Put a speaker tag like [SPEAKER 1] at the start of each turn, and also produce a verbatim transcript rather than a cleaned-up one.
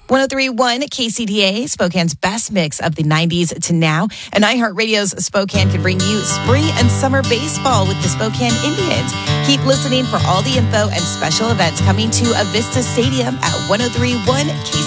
[SPEAKER 1] ten thirty-one K C D A, Spokane's best mix of the nineties to now. And iHeartRadio's Spokane can bring you spring and summer baseball with the Spokane Indians. Keep listening for all the info and special events coming to Avista Stadium at ten thirty-one K C D A.